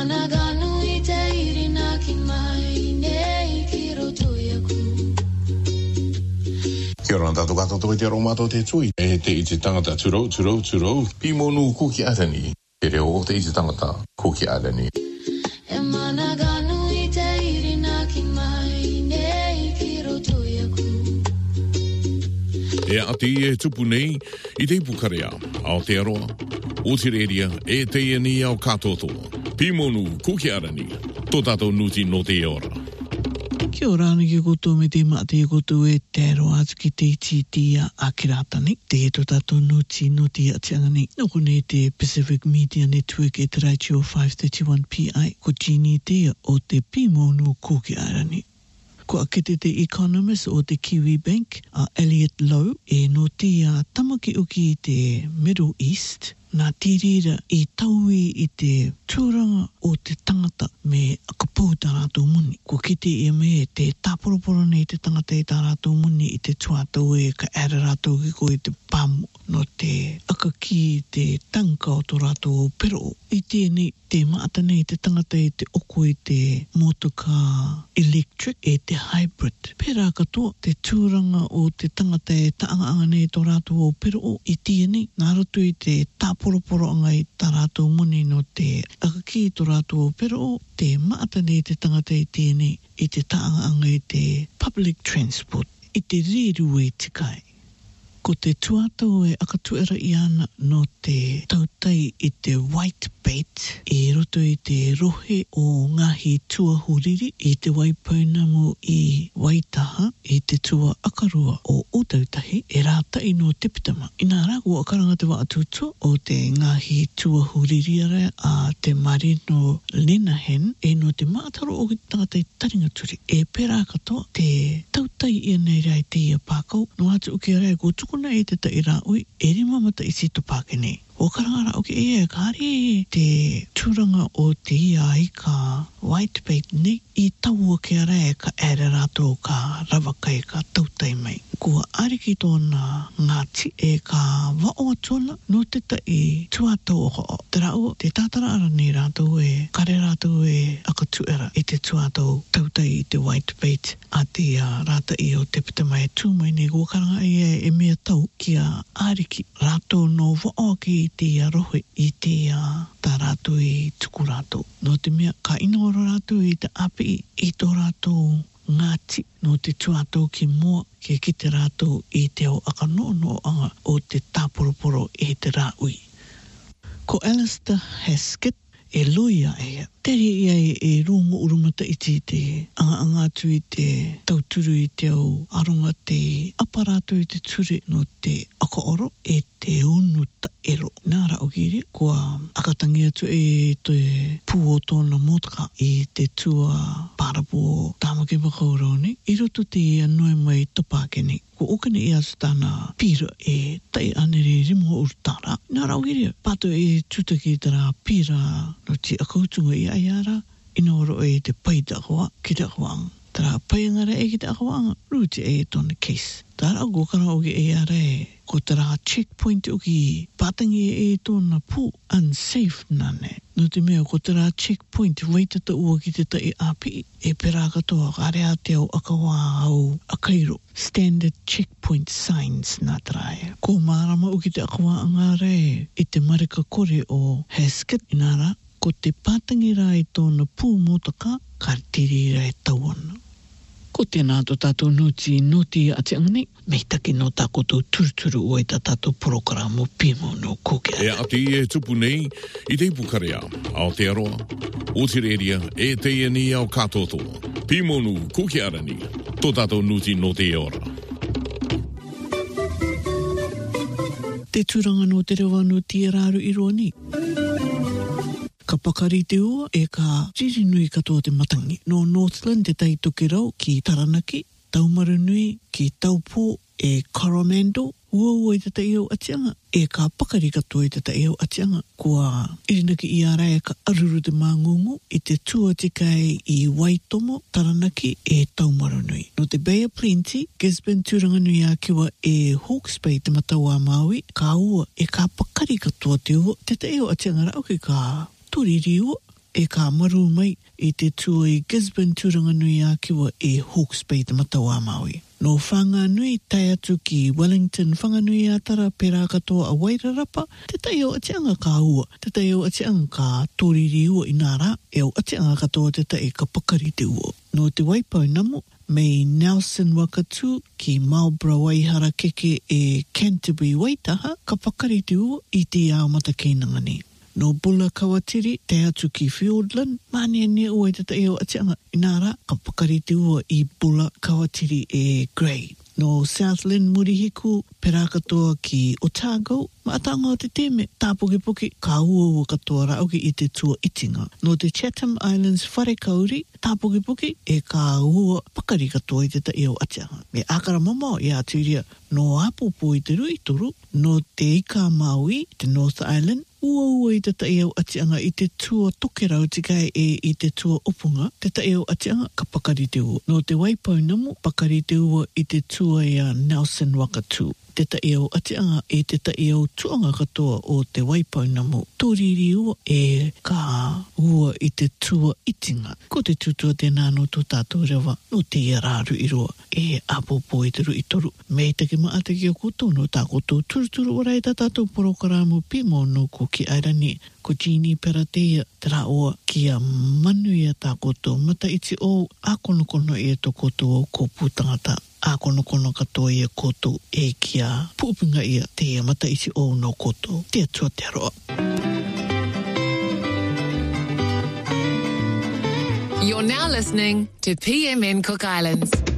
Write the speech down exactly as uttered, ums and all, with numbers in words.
managanu i te irina ki mai nei ki roto yaku. Kia ora tātou katoa te aromato te tui. E te i te tangata turou, turou, turou. Pimonu kuki arani. Te reo o te i te tangata kuki arani. E managanu i te irina ki mai nei ki roto yaku. E ati e tupu nei i te ipukarea ao te aroa. O te reria e te iani ao katotoa. Pimonu kuki arani. Tō tātou nuti no te ora. Kia ora ana ki koutou me te mate e koutou e te aroa atu ki te iti tia a kiratani. Te e tō tātou nuti no te atiangani. Noko ne te Pacific Media Network e te Raichio five thirty-one P I. Ko Gini tia o te Pimonu kuki arani. Ko akete te economist o te Kiwi Bank, a Elliot Lowe, e no tia tamaki uki i te Middle East, nā tirira i taui i te tūranga o te tangata me akapau tā rātou muni. Ko kite e me te tāporoporo nei te tangata i tā rātou muni i te tuatau e ka ara rātou ki ko i te pāmu no te akaki i te tanka o tō rātou o pero. I tēnei te maata nei te tangata i te oko i te motoka electric e te hybrid. Pērā katoa te tūranga o te tangata e taanga nei tō rātou o pero i tēnei nā ratu i te tāporoporo anga i tā rātou muni no te akaki i tō rātou o pero te maata nei te tangata i tēnei i te taanga anga i te public transport i te riru e tikai. Ko te tuatau e akatuera i ana no te tautai i te white bait e roto i te rohe o ngahi tuahuriri i te waipaunamu i Waitaha i te tua akarua o Otautahi e rāta i no Tipitama. I nā rā kua akaranga te wa atutua o te ngahi tuahuriri ara a te Marino Lenahan e no te mātaro o ki tangata i taringaturi. E pērā katoa te tautai i nei rai te ia pākau no atu uki arai ko tukuna e te tai rā ui e rima mata i sito pākene. O karangara o ke e kāre te tūranga o te ia i ka white bait nei i taua ke ara e ka ere rātou ka rawaka e ka tautai mai. Kua ariki tōna ngāti e ka wao atona no te tai tuatau o te rau te tātara ara nei rātou e kare rātou e akatuera i te tuatau tautai i te white bait a te uh, rāta i o te pitamai tūmai nei kua karanga e e mea tau kia ariki rātou no wao ki te arohe i te uh, tā rātou i tuku rātou. No te mea ka inoro rātou i te api i tō rātou ngāti no te tuatau ki mua ke ki te rātou i te o akanono anga o te tāporoporo e te rāui. Ko Alistair Haskett e loia ea. Teri ia e, e rongo urumata i te te anga anga atu i te tauturu i te au aronga te aparato i te ture no te akaoro e te unu ta ero. Nāra o kiri, kua akatangi atu e te pū o tōna motoka i te tua pārapo o tāmake whakauroni. I roto te anoi mai topākene. Ko okane i atu tāna pira e tai anere rimo urutara. Nāra o kiri, pato e tutaki tara pira no te akautunga i aiara, inoro e te paita hoa ki te akawanga. Tara paiangara e ki te akawanga, ruti e tōna case. Tara o kara o ki e ara e, ko tara checkpoint o ki patangi e tōna pū unsafe nane. No te mea, ko tara checkpoint waitata ua ki te tai api, e pera katoa karea te au akawa au akairo. Standard checkpoint signs nā tarae. Ko marama o ki te akawa angare e te marika kore o Haskett inara, ko te pātangi rā i tōna pū motaka, karitiri rā e tauana. Ko tēnā tō tātou nuti noti ati angani, mei taki no tākoto turuturu o e tā tātou programo Pimonu kuki arani. E ati e tupu nei i te ipukarea ao te aroa, o te reria e te iani ao katotoa. Pimonu kuki arani, tō tātou nuti no te ora. Te tūranga no te rewa no te raru i roa ni. Ka pakari te ua e ka ririnui katoa te matangi. No Northland te taitoke rau ki Taranaki, Taumarunui ki Taupo e Coromandel, ua ua i te taio atianga e ka pakari katoa i te taio atianga kua irinaki i ara e ka aruru te māngungu i te tua tikai i Waitomo, Taranaki e Taumarunui. No te Bay of Plenty, Gisborne Turanganui a kiwa e Hawke's Bay te matau a Maui, ka ua e ka pakari katoa te ua te taio atianga rau ki ka turiri ua e ka maru mai i te tua i Gisborne Turanganui a kiwa e Hawke's Bay te matawa Maui. No whanganui tai atu ki Wellington whanganui a tara pera katoa a Wairarapa, te tai o atianga ka ua, te tai o atianga ka tōriri ua i nara, e o atianga katoa te tai ka pakari te ua. No te waipau namu, mei Nelson Wakatu ki Marlborough Waihara keke e Canterbury Waitaha, ka pakari te ua i te ao mata keinangani. No Bula Kawatiri, te atu ki Fiordland, mani ne ua i te tai o atianga inara, ka pakari te ua i Bula Kawatiri e Grey. No Southland Murihiku, perakatoa ki Otago, maatanga o te teme, tāpukipuki, ka ua ua katoa rauki i te tua itinga. No te Chatham Islands Wharekauri, tāpukipuki, e ka ua pakari katoa i te tai o atianga. Me akara mamao i aturia, no apopo i te rui toru, no te Ika Maui, te North Island, ua ua i te tai o atianga i te tua tokerau tikai e i te tua opunga, te tai o atianga ka pakari te ua. No te waipau namu, pakari te ua i te tua i a Nelson Wakatu. Te tai o atianga e te tai o tuanga katoa o te waipau namu. Tōriri ua e ka ua i te tua itinga. Ko te tutua tēnā no tō tātou rewa, no te iararu i roa e apopo i te rui toru. Me te ke maa te ki o koto no tā koto turuturu o rei tā tātou porokaramu pimo no ko ki airani. Ko Jeannie Peratea te rā oa ki a manu i a tā koto. Mata iti o ākonokono i a tō koto o ko pūtangata. Ākonokono katoa i a koto e ki a pūpinga i a te mata iti o no koto. Te atua te aroa. You're now listening to P M N Cook Islands.